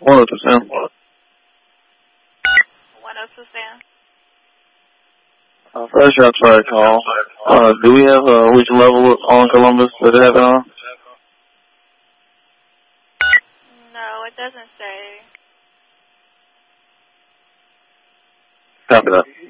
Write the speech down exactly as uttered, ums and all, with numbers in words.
one oh two Sam. one oh two Sam. Uh, first shot try to call. Uh, do we have, uh, which level on Columbus that it happened on? No, it doesn't say. Copy that.